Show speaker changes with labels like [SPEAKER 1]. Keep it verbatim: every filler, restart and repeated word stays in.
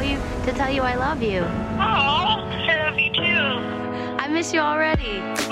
[SPEAKER 1] call you to tell you I love you.
[SPEAKER 2] Oh, I love you too.
[SPEAKER 1] I miss you already.